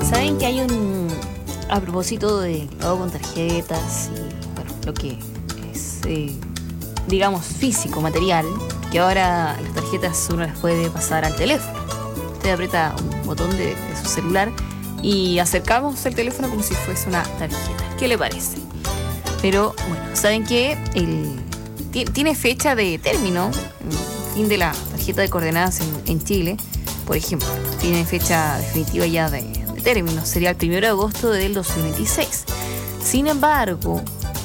Saben que hay a propósito de pago con tarjetas y bueno, lo que es, digamos, físico, material, que ahora las tarjetas uno las puede pasar al teléfono. Usted aprieta un botón de su celular y acercamos el teléfono como si fuese una tarjeta. ¿Qué le parece? Pero bueno, saben que tiene fecha de término, el fin de la tarjeta de coordenadas en Chile, por ejemplo, tiene fecha definitiva ya de término, sería el 1 de agosto del 2026. Sin embargo,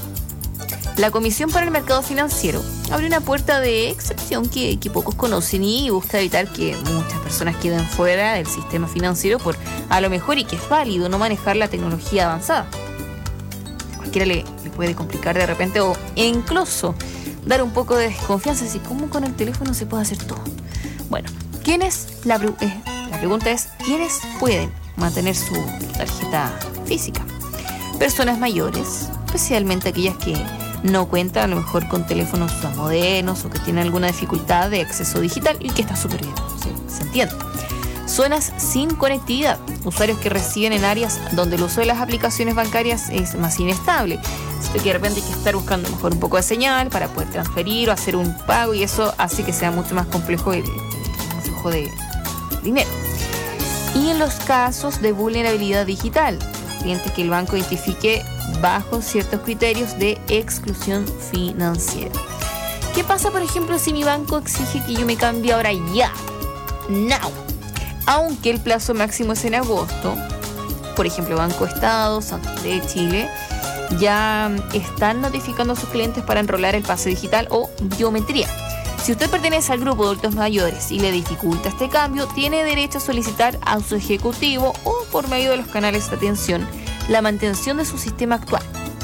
la Comisión para el Mercado Financiero abre una puerta de excepción que pocos conocen y busca evitar que muchas personas queden fuera del sistema financiero por a lo mejor, y que es válido, no manejar la tecnología avanzada. Cualquiera le puede complicar de repente o incluso dar un poco de desconfianza, así como con el teléfono se puede hacer todo. Bueno, la pregunta es, ¿quiénes pueden mantener su tarjeta física? Personas mayores, especialmente aquellas que no cuentan a lo mejor con teléfonos modernos o que tienen alguna dificultad de acceso digital, y que está súper bien, se entiende. Zonas sin conectividad, usuarios que residen en áreas donde el uso de las aplicaciones bancarias es más inestable. Así que de repente hay que estar buscando mejor un poco de señal para poder transferir o hacer un pago, y eso hace que sea mucho más complejo el flujo de dinero. Y en los casos de vulnerabilidad digital, los clientes que el banco identifique bajo ciertos criterios de exclusión financiera. ¿Qué pasa, por ejemplo, si mi banco exige que yo me cambie ahora ya? Now. Aunque el plazo máximo es en agosto, por ejemplo, Banco Estado, Santander de Chile, ya están notificando a sus clientes para enrolar el pase digital o biometría. Si usted pertenece al grupo de adultos mayores y le dificulta este cambio, tiene derecho a solicitar a su ejecutivo o por medio de los canales de atención la mantención de su sistema actual.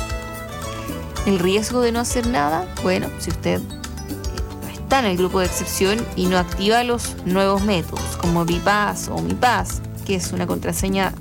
El riesgo de no hacer nada, bueno, si usted está en el grupo de excepción y no activa los nuevos métodos como BiPass o MiPass, que es una contraseña